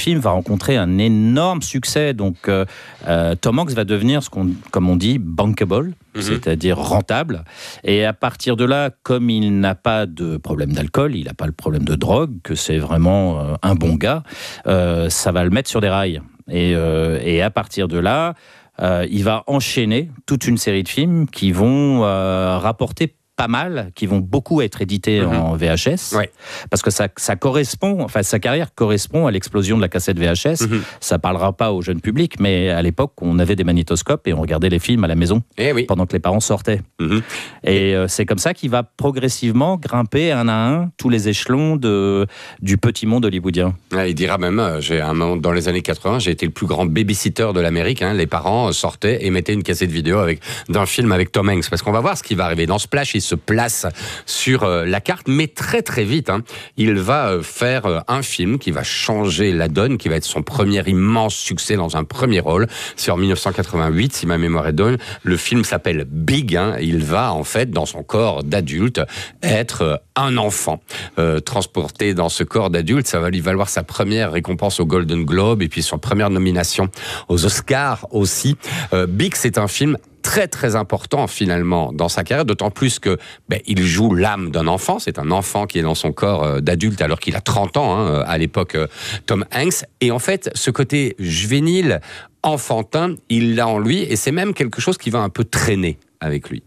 film va rencontrer un énorme succès. Donc, Tom Hanks va devenir comme on dit, bankable, c'est-à-dire rentable. Et à partir de là, comme il n'a pas de problème d'alcool, il n'a pas le problème de drogue, que c'est vraiment un bon gars, ça va le mettre sur des rails. Et à partir de là, il va enchaîner toute une série de films qui vont rapporter pas mal, qui vont beaucoup être édités en VHS, parce que ça correspond, enfin sa carrière correspond à l'explosion de la cassette VHS. Ça parlera pas au jeune public, mais à l'époque, on avait des magnétoscopes et on regardait les films à la maison pendant que les parents sortaient. Et c'est comme ça qu'il va progressivement grimper un à un tous les échelons du petit monde hollywoodien. Il dira même, dans les années 80, j'ai été le plus grand babysitter de l'Amérique. Les parents sortaient et mettaient une cassette vidéo d'un film avec Tom Hanks, parce qu'on va voir ce qui va arriver. Dans Splash, il se place sur la carte, mais très très vite, il va faire un film qui va changer la donne, qui va être son premier immense succès dans un premier rôle. C'est en 1988, si ma mémoire est bonne. Le film s'appelle Big. Il va en fait, dans son corps d'adulte, être un enfant. Transporté dans ce corps d'adulte, ça va lui valoir sa première récompense au Golden Globe et puis son première nomination aux Oscars aussi. Big, c'est un film très très important finalement dans sa carrière, d'autant plus que il joue l'âme d'un enfant. C'est un enfant qui est dans son corps d'adulte alors qu'il a 30 ans à l'époque, Tom Hanks. Et en fait, ce côté juvénile, enfantin, il l'a en lui, et c'est même quelque chose qui va un peu traîner avec lui.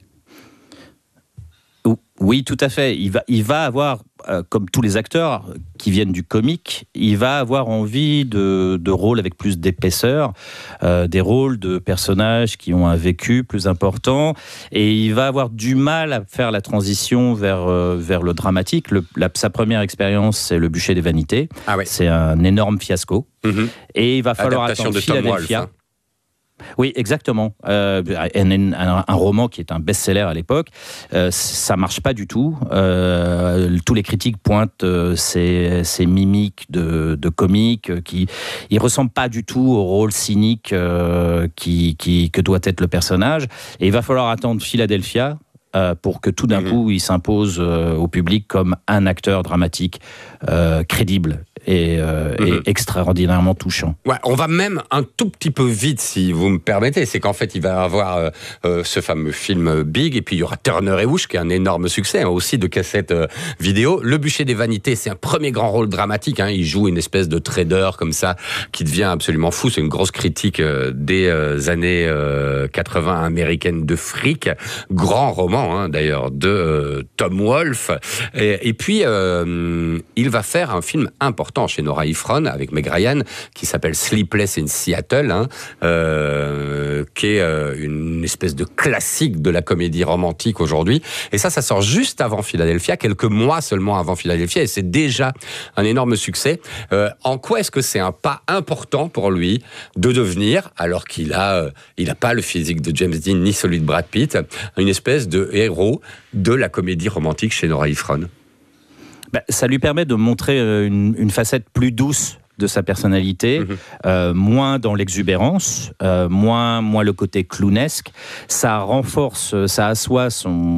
Oui, tout à fait. Il va avoir, comme tous les acteurs qui viennent du comique, il va avoir envie de rôles avec plus d'épaisseur, des rôles de personnages qui ont un vécu plus important, et il va avoir du mal à faire la transition vers le dramatique. Sa première expérience, c'est Le Bûcher des Vanités. C'est un énorme fiasco. Et il va falloir attendre Philadelphia. Oui, exactement. Un roman qui est un best-seller à l'époque, ça marche pas du tout. Tous les critiques pointent ces mimiques de comique il ressemble pas du tout au rôle cynique que doit être le personnage. Et il va falloir attendre Philadelphia pour que tout d'un coup il s'impose au public comme un acteur dramatique crédible et extraordinairement touchant. On va même un tout petit peu vite, si vous me permettez. C'est qu'en fait, il va avoir ce fameux film Big, et puis il y aura Turner et Hooch, qui est un énorme succès, aussi de cassette vidéo. Le Bûcher des Vanités, c'est un premier grand rôle dramatique. Il joue une espèce de trader comme ça, qui devient absolument fou. C'est une grosse critique des années 80 américaines de fric. Grand roman, d'ailleurs, de Tom Wolfe. Et puis, il va faire un film important chez Nora Ephron avec Meg Ryan qui s'appelle Sleepless in Seattle, qui est une espèce de classique de la comédie romantique aujourd'hui. Et ça sort juste avant Philadelphia, quelques mois seulement avant Philadelphia, et c'est déjà un énorme succès. En quoi est-ce que c'est un pas important pour lui de devenir, alors qu'il a pas le physique de James Dean ni celui de Brad Pitt, une espèce de héros de la comédie romantique chez Nora Ephron? Ça lui permet de montrer une facette plus douce de sa personnalité, moins dans l'exubérance, moins le côté clownesque. Ça renforce, ça assoit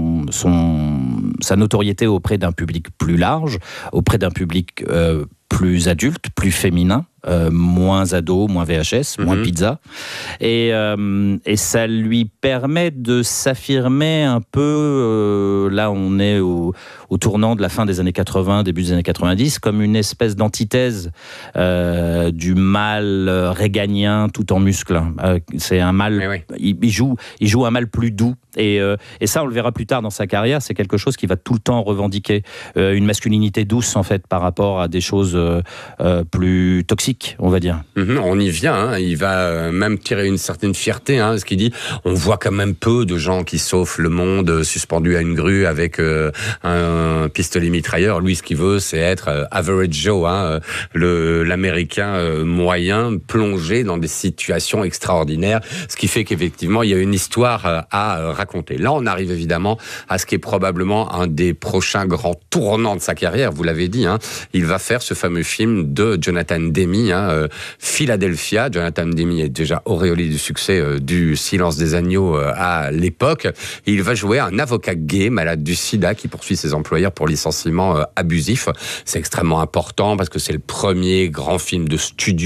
sa notoriété auprès d'un public plus large, auprès d'un public plus adulte, plus féminin, moins ado, moins VHS, moins pizza. Et ça lui permet de s'affirmer un peu, là on est au tournant de la fin des années 80, début des années 90, comme une espèce d'antithèse du mal réganien tout en muscles. C'est un mal, il joue un mal plus doux. Et ça, on le verra plus tard dans sa carrière, c'est quelque chose qu'il va tout le temps revendiquer. Une masculinité douce, en fait, par rapport à des choses plus toxiques, on va dire. On y vient, il va même tirer une certaine fierté, ce qu'il dit. On voit quand même peu de gens qui sauvent le monde suspendus à une grue avec un pistolet mitrailleur. Lui, ce qu'il veut, c'est être average Joe, l'américain moyen, plongé dans des situations extraordinaires, ce qui fait qu'effectivement, il y a une histoire à raconter. Là, on arrive évidemment à ce qui est probablement un des prochains grands tournants de sa carrière, vous l'avez dit, il va faire ce fameux film de Jonathan Demme, Philadelphia. Jonathan Demme est déjà auréolé du succès du Silence des agneaux à l'époque. Il va jouer un avocat gay malade du sida qui poursuit ses employeurs pour licenciement abusif. C'est extrêmement important parce que c'est le premier grand film de studio